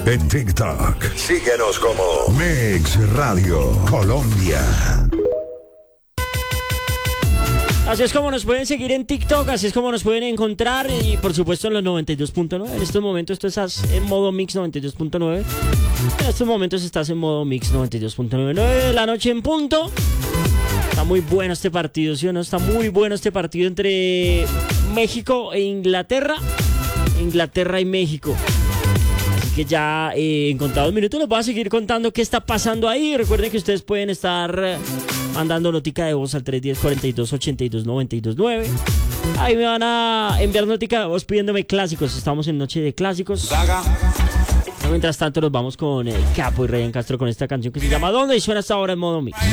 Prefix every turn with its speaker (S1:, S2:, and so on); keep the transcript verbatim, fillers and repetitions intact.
S1: En TikTok, síguenos como Mix Radio Colombia.
S2: Así es como nos pueden seguir en TikTok, así es como nos pueden encontrar y por supuesto en los noventa y dos punto nueve. En estos momentos tú estás en modo Mix noventa y dos punto nueve. En estos momentos estás en modo Mix noventa y dos punto nueve. nueve de la noche en punto. Está muy bueno este partido, ¿sí o no? Está muy bueno este partido entre México e Inglaterra. Inglaterra y México. Así que ya eh, en contados minutos les voy a seguir contando qué está pasando ahí. Recuerden que ustedes pueden estar eh, mandando notica de voz al tres uno cero, cuarenta y dos, ochenta y dos, noventa y dos nueve. Ahí me van a enviar notica de voz pidiéndome clásicos. Estamos en noche de clásicos. Mientras tanto nos vamos con el Capo y Ryan Castro con esta canción que se llama ¿Dónde? Y suena hasta ahora en modo Mix.